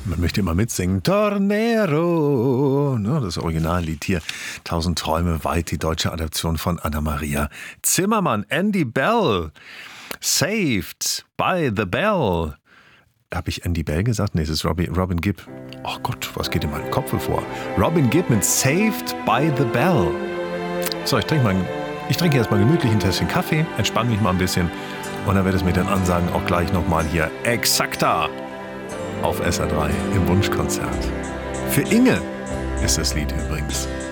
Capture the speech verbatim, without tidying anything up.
Man möchte immer mitsingen. Tornero, ne, das Originallied hier. Tausend Träume weit, die deutsche Adaption von Anna-Maria Zimmermann. Andy Bell, Saved by the Bell. Habe ich Andy Bell gesagt? Nee, es ist Robin, Robin Gibb. Ach Gott, was geht in meinem Kopf vor? Robin Gibb mit Saved by the Bell. So, ich trinke mal, ich trinke erstmal gemütlich ein Tässchen Kaffee, entspanne mich mal ein bisschen und dann wird es mit den Ansagen auch gleich nochmal hier exakter auf S R drei im Wunschkonzert. Für Inge ist das Lied übrigens.